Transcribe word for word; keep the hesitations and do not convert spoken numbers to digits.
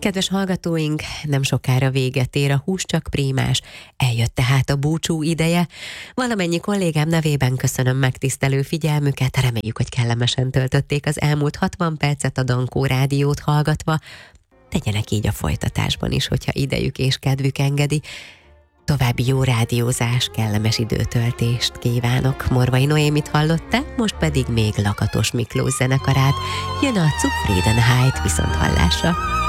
Kedves hallgatóink, nem sokára véget ér a Hús csak prémás, eljött tehát a búcsú ideje. Valamennyi kollégám nevében köszönöm megtisztelő figyelmüket, reméljük, hogy kellemesen töltötték az elmúlt hatvan percet a Dankó rádiót hallgatva. Tegyenek így a folytatásban is, hogyha idejük és kedvük engedi. További jó rádiózás, kellemes időtöltést kívánok. Morvai Noémit hallotta, most pedig még Lakatos Miklós zenekarát. Jön a Zufriedenheit viszont hallásra.